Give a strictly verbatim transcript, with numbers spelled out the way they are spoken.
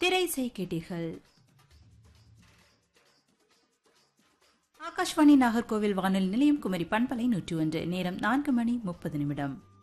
திரை இசை கேட்டீர்கள். ஆகாஷ்வாணி நாகர்கோவில் வானொலி நிலையம் குமரி பண்பலை நூற்றி ஒன்று. நேரம் நான்கு மணி முப்பது நிமிடம்.